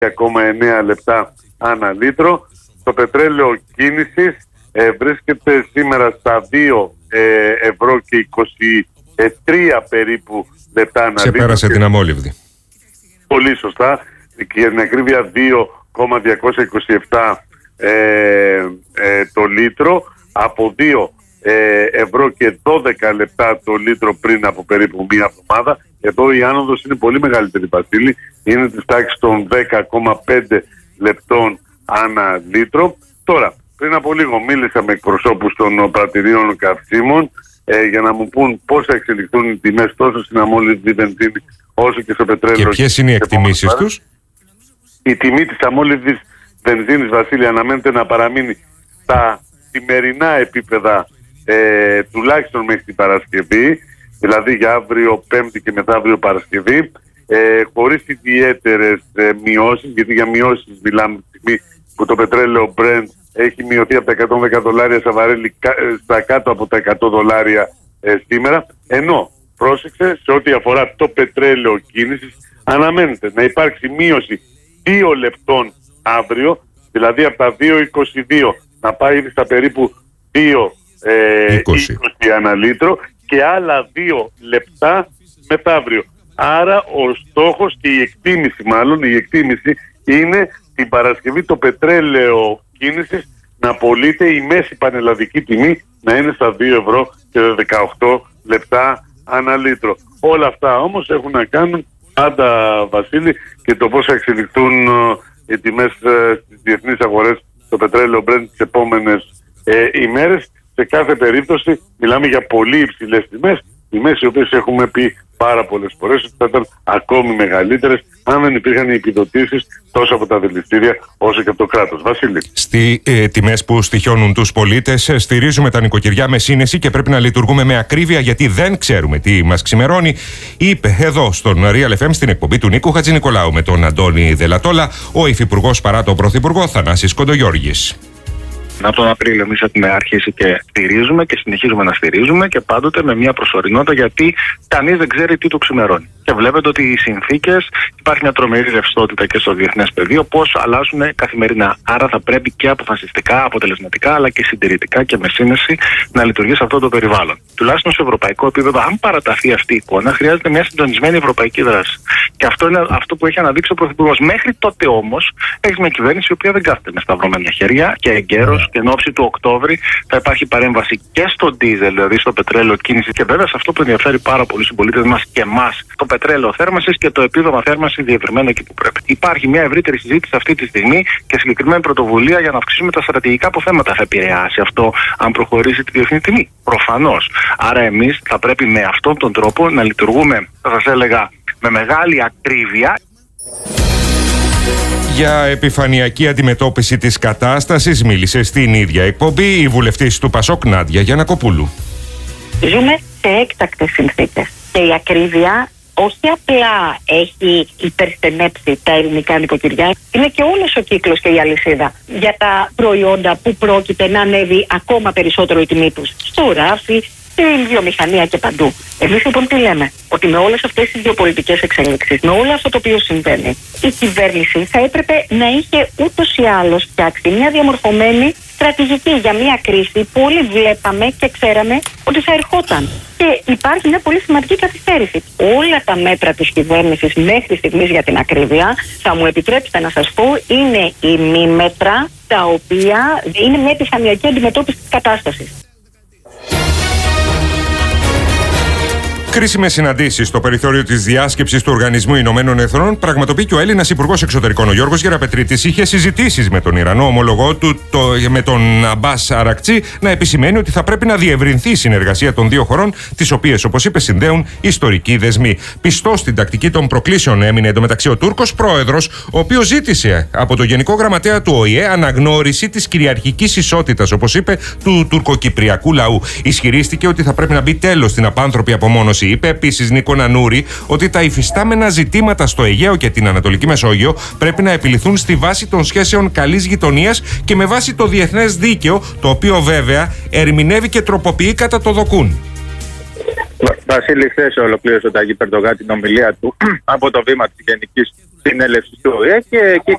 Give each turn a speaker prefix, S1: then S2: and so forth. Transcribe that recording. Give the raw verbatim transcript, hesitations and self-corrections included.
S1: κόμμα εννέα λεπτά ανά λίτρο. Το πετρέλαιο κίνησης ε, βρίσκεται σήμερα στα δύο ευρώ και είκοσι τρία περίπου λεπτά ανά λίτρο.
S2: Ξεπέρασε την αμόλυβδη.
S1: Πολύ σωστά. Και για την ακρίβεια δύο κόμμα διακόσια είκοσι επτά ε, ε, το λίτρο, από δύο ευρώ και δώδεκα λεπτά το λίτρο πριν από περίπου μία εβδομάδα. Εδώ η άνοδος είναι πολύ μεγαλύτερη, Βασίλη, είναι της τάξης των δέκα κόμμα πέντε λεπτών ανά λίτρο. Τώρα, πριν από λίγο μίλησα με εκπροσώπους των πρατηρίων καυσίμων ε, για να μου πούν πώς θα εξελιχθούν οι τιμές τόσο στην αμόλυβδη βενζίνη όσο και στο πετρέλαιο.
S2: Και ποιες είναι οι εκτιμήσεις τους?
S1: Η τιμή της αμόλυβδης βενζίνης, Βασίλη, αναμένεται να παραμείνει στα σημερινά επίπεδα ε, τουλάχιστον μέχρι την Παρασκευή, δηλαδή για αύριο Πέμπτη και μεθαύριο Παρασκευή, ε, χωρίς ιδιαίτερες ε, μειώσεις, γιατί για μειώσεις μιλάμε τη στιγμή που το πετρέλαιο Brent έχει μειωθεί από τα εκατόν δέκα δολάρια στα βαρέλι στα κάτω από τα εκατό δολάρια ε, σήμερα, ενώ πρόσεξε, σε ό,τι αφορά το πετρέλαιο κίνησης αναμένεται να υπάρξει μείωση δύο λεπτών αύριο, δηλαδή από τα δύο είκοσι δύο να πάει στα περίπου δύο είκοσι ανά λίτρο και άλλα δύο λεπτά μεθαύριο. Άρα ο στόχος και η εκτίμηση, μάλλον η εκτίμηση είναι την Παρασκευή το πετρέλαιο κίνησης να πωλείται, η μέση πανελλαδική τιμή να είναι στα δύο ευρώ και δεκαοκτώ λεπτά ανά λίτρο. Όλα αυτά όμως έχουν να κάνουν πάντα, Βασίλη, και το πώς θα εξελιχθούν οι τιμές στις διεθνείς αγορές, το πετρέλαιο Brent τις επόμενες ε, ημέρες. Σε κάθε περίπτωση μιλάμε για πολύ υψηλές τιμές, τιμές οι οποίες έχουμε πει πάρα πολλές φορές ότι θα ήταν ακόμη μεγαλύτερες αν δεν υπήρχαν οι επιδοτήσεις τόσο από τα δηληστήρια όσο και από το κράτος. Βασίλη. Στις
S2: ε, τιμές που στοιχιώνουν τους πολίτες, στηρίζουμε τα νοικοκυριά με σύνεση και πρέπει να λειτουργούμε με ακρίβεια γιατί δεν ξέρουμε τι μας ξημερώνει, είπε εδώ στον Real εφ εμ στην εκπομπή του Νίκου Χατζηνικολάου με τον Αντώνη Δελατόλα ο υφυπουργός παρά τον πρωθυπουργό Θανάσης Κοντογιώργης.
S3: Από τον Απρίλιο εμείς έχουμε αρχίσει και στηρίζουμε και συνεχίζουμε να στηρίζουμε και πάντοτε με μια προσωρινότητα, γιατί κανείς δεν ξέρει τι του ξημερώνει. Και βλέπετε ότι οι συνθήκες, υπάρχει μια τρομερή ρευστότητα και στο διεθνές πεδίο, πώς αλλάζουν καθημερινά. Άρα θα πρέπει και αποφασιστικά, αποτελεσματικά, αλλά και συντηρητικά και με σύνεση να λειτουργεί σε αυτό το περιβάλλον. Τουλάχιστον σε ευρωπαϊκό επίπεδο, αν παραταθεί αυτή η εικόνα, χρειάζεται μια συντονισμένη ευρωπαϊκή δράση. Και αυτό είναι αυτό που έχει αναδείξει ο Πρωθυπουργός. Μέχρι τότε όμως, έχει μια κυβέρνηση η οποία δεν κάθεται με σταυρωμένα χέρια και εγκαίρως και εν ώψη του Οκτώβρη θα υπάρχει παρέμβαση και στο ντίζελ, δηλαδή στο πετρέλαιο κίνηση, και βέβαια σε αυτό που ενδιαφέρει πάρα πολλούς συμπολίτες μας και εμάς, το πετρέλαιο θέρμανσης και το επίδομα θέρμανσης διευρυμένο εκεί που πρέπει. Υπάρχει μια ευρύτερη συζήτηση αυτή τη στιγμή και συγκεκριμένη πρωτοβουλία για να αυξήσουμε τα στρατηγικά αποθέματα. Θα επηρεάσει αυτό αν προχωρήσει τη διεθνή τιμή? Προφανώς. Άρα εμείς θα πρέπει με αυτόν τον τρόπο να λειτουργούμε, θα σας έλεγα, με μεγάλη ακρίβεια.
S2: Για επιφανειακή αντιμετώπιση της κατάστασης μίλησε στην ίδια εκπομπή η βουλευτής του Πασόκ Νάντια Γιαννακοπούλου.
S4: Ζούμε σε έκτακτες συνθήκες και η ακρίβεια όχι απλά έχει υπερστενέψει τα ελληνικά νοικοκυριά, είναι και όλος ο κύκλος και η αλυσίδα για τα προϊόντα που πρόκειται να ανέβει ακόμα περισσότερο η τιμή τους. Στο ράφι, στην βιομηχανία και παντού. Εμείς λοιπόν τι λέμε? Ότι με όλες αυτές τις γεωπολιτικές εξελίξεις, με όλο αυτό το οποίο συμβαίνει, η κυβέρνηση θα έπρεπε να είχε ούτως ή άλλως φτιάξει μια διαμορφωμένη στρατηγική για μια κρίση που όλοι βλέπαμε και ξέραμε ότι θα ερχόταν. Και υπάρχει μια πολύ σημαντική καθυστέρηση. Όλα τα μέτρα της κυβέρνησης μέχρι στιγμής για την ακρίβεια, θα μου επιτρέψετε να σας πω, είναι ημίμετρα τα οποία είναι μια επιφανειακή αντιμετώπιση της κατάστασης.
S2: Κρίσιμες συναντήσεις στο περιθώριο της διάσκεψης του Οργανισμού Ηνωμένων Εθνών πραγματοποιεί και ο Έλληνας Υπουργός Εξωτερικών, ο Γιώργος Γεραπετρίτης. Είχε συζητήσεις με τον Ιρανό ομολογό του, το, με τον Αμπάς Αρακτσί, να επισημαίνει ότι θα πρέπει να διευρυνθεί η συνεργασία των δύο χωρών, τις οποίες, όπως είπε, συνδέουν ιστορικοί δεσμοί. Πιστός στην τακτική των προκλήσεων έμεινε εντωμεταξύ ο Τούρκος πρόεδρος, ο οποίος ζήτησε από τον Γενικό Γραμματέα του Ο Η Ε αναγνώριση της κυριαρχικής ισότητας, όπως είπε, του τουρκοκυπριακού λαού. Ισχυρίστηκε ότι θα πρέπει να μπει τέλος στην απάνθρωπη απομόνωση. Είπε επίσης Νίκο Νανούρη ότι τα υφιστάμενα ζητήματα στο Αιγαίο και την Ανατολική Μεσόγειο πρέπει να επιληθούν στη βάση των σχέσεων καλής γειτονίας και με βάση το διεθνές δίκαιο, το οποίο βέβαια ερμηνεύει και τροποποιεί κατά το δοκούν.
S3: Βασίλη, χθες ολοκλήρωσε ο Ταγί Περντογάν την ομιλία του από το βήμα της Γενικής Συνέλευσης του Ο Η Ε και εκεί